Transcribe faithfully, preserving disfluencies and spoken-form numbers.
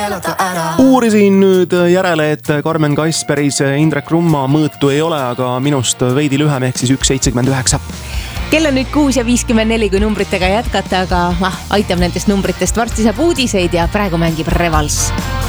Uurisin nüüd järele, et Karmen Kasperis Indrek Rumma mõõtu ei ole, aga minust veidi lühem ehk siis üks seitsekümmend üheksa. Kell on nüüd kuus ja viiskümmend neli, kui numbritega jätkata, aga ah, aitab nendest numbritest. Varsti saab uudiseid ja praegu mängib Revals.